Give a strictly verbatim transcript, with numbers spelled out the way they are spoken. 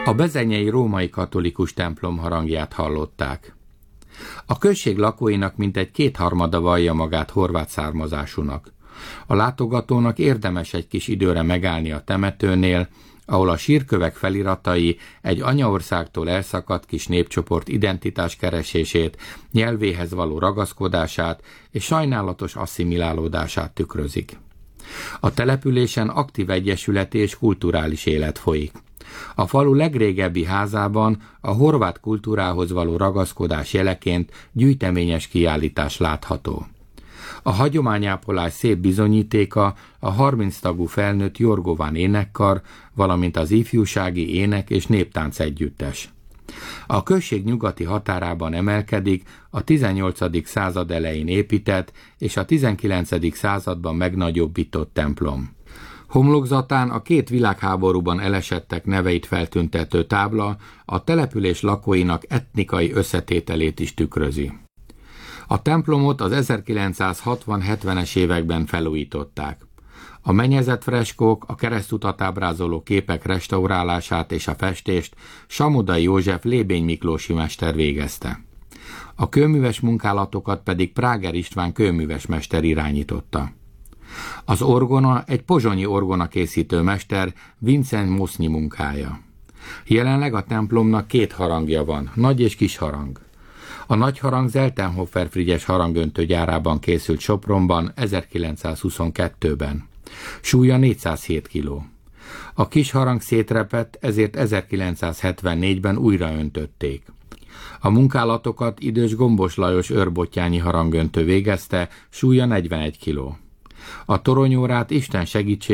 A bezenyei római katolikus templom harangját hallották. A község lakóinak mintegy kétharmada vallja magát horvát származásúnak. A látogatónak érdemes egy kis időre megállni a temetőnél, ahol a sírkövek feliratai egy anyaországtól elszakadt kis népcsoport identitás keresését, nyelvéhez való ragaszkodását és sajnálatos asszimilálódását tükrözik. A településen aktív egyesületi és kulturális élet folyik. A falu legrégebbi házában a horvát kultúrához való ragaszkodás jeleként gyűjteményes kiállítás látható. A hagyományápolás szép bizonyítéka a harminc tagú felnőtt Jorgován énekkar, valamint az ifjúsági ének és néptánc együttes. A község nyugati határában emelkedik a tizennyolcadik század elején épített és a tizenkilencedik században megnagyobbított templom. Homlokzatán a két világháborúban elesettek neveit feltüntető tábla a település lakóinak etnikai összetételét is tükrözi. A templomot az ezerkilencszázhatvan-hetvenes években felújították. A mennyezett freskók, a keresztutat ábrázoló képek restaurálását és a festést Samodai József Lébény Miklósi mester végezte. A kőműves munkálatokat pedig Práger István kőműves mester irányította. Az orgona egy pozsonyi orgonakészítő mester Vincent Mosznyi munkája. Jelenleg a templomnak két harangja van, nagy és kis harang. A nagy harang Zeltenhofer Frigyes harangöntő gyárában készült Sopronban ezerkilencszázhuszonkettőben. Súlya négyszázhét kiló. A kis harang szétrepett, ezért ezerkilencszázhetvennégyben újra öntötték. A munkálatokat idős Gombos Lajos őrbottyányi harangöntő végezte, súlya negyvenegy kiló. A toronyórát Isten segítség